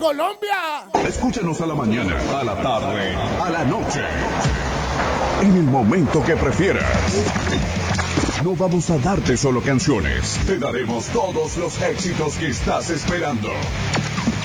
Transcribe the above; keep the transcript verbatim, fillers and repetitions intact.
Colombia. Escúchanos a la mañana, a la tarde, a la noche. En el momento que prefieras. No vamos a darte solo canciones. Te daremos todos los éxitos que estás esperando.